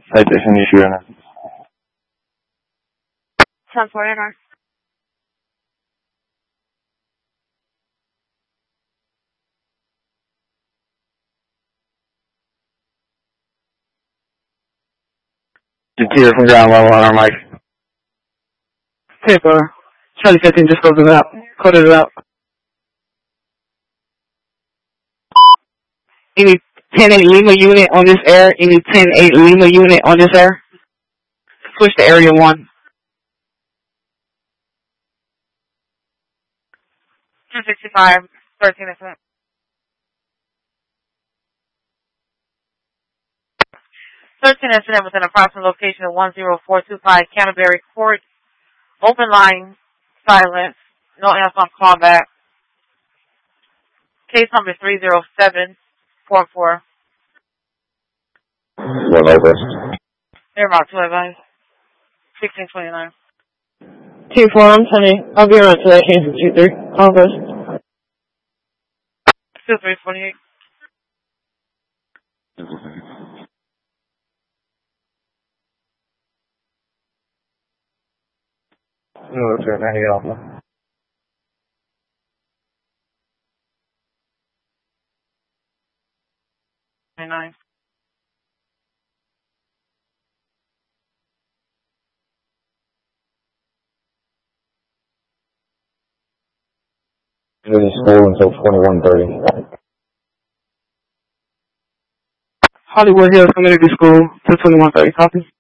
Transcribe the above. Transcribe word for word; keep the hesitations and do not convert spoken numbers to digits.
Citation issue in it. ten forty-nine. Deter from ground level on our mic. Tampa, Charlie fifteen just closed it out. Coded it out. Any ten eight Lima unit on this air? Any ten eight Lima unit on this air? Switch to area one. two sixty-five, thirteen incident. thirteen incident within approximate location of one zero four two five Canterbury Court. Open line, silence, no answer on callback. Case number three zero seven four four. One over. They're about to advise. sixteen twenty-nine. Two four, I'm sending. I'll be around today. Two three. All goes. two three forty-eight. No, sir, ninety Alpha. twenty-nine. It is school until twenty-one thirty. Hollywood Hills Community School till twenty-one thirty. Copy.